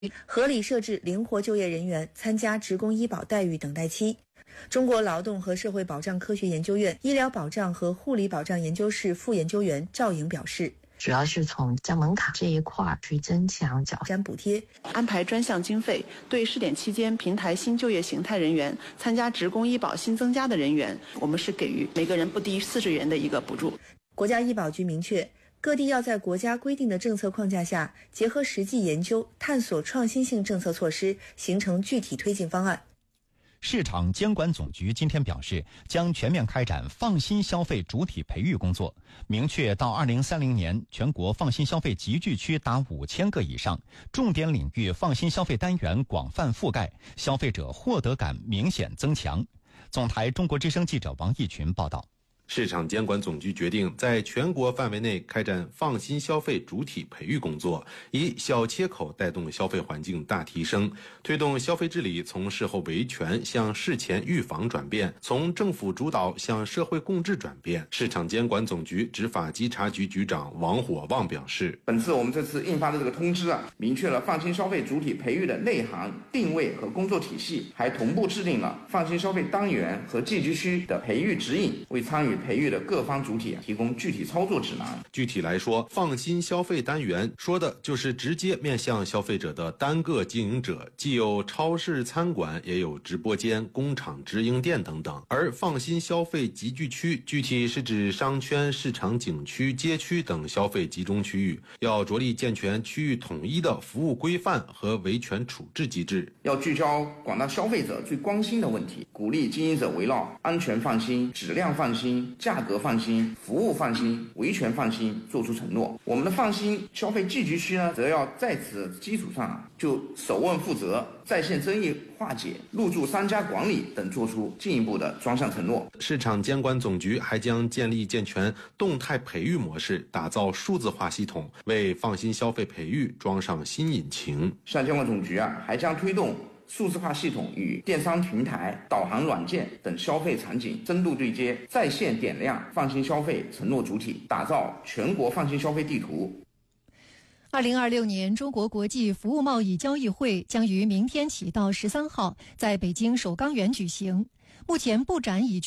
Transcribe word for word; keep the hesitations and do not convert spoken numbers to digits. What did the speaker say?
合理设置灵活就业人员参加职工医保待遇等待期。中国劳动和社会保障科学研究院医疗保障和护理保障研究室副研究员赵颖表示， 主要是从降门槛这一块去增强缴删补贴， 安排专项经费，对试点期间平台新就业形态人员参加职工医保新增加的人员，我们是给予每个人不低于四十元的一个补助。 国家医保局明确，各地要在国家规定的政策框架下，结合实际研究，探索创新性政策措施，形成具体推进方案。 市场监管总局今天表示，将全面开展放心消费主体培育工作，明确到二零三零年，全国放心消费集聚区达五千个以上，重点领域放心消费单元广泛覆盖，消费者获得感明显增强。总台中国之声记者王义群报道。 市场监管总局决定在全国范围内开展放心消费主体培育工作，以小切口带动消费环境大提升，推动消费治理从事后维权向事前预防转变，从政府主导向社会共治转变。市场监管总局执法稽查局局长王火旺表示， 本次我们这次印发的这个通知啊，明确了放心消费主体培育的内涵、定位和工作体系，还同步制定了放心消费单元和寄居区的培育指引，为参与培育的各方主体提供具体操作指南。 具体来说，放心消费单元说的就是直接面向消费者的单个经营者，既有超市餐馆，也有直播间、工厂直营店等等。而放心消费集聚区具体是指商圈、市场景区、街区等消费集中区域，要着力健全区域统一的服务规范和维权处置机制， 要聚焦广大消费者最关心的问题，鼓励经营者围绕安全放心、质量放心、价格放心、服务放心、维权放心做出承诺。我们的放心消费聚集区呢，则要在此基础上就首问负责、在线争议化解、入驻商家管理等做出进一步的专项承诺。 市场监管总局还将建立健全动态培育模式，打造数字化系统，为放心消费培育装上新引擎。 市场监管总局啊，还将推动数字化系统与电商平台、导航软件等消费场景深度对接，在线点亮放心消费承诺主体，打造全国放心消费地图。 二零二六年中国国际服务贸易交易会将于明天起到十三号在北京首钢园举行。目前布展已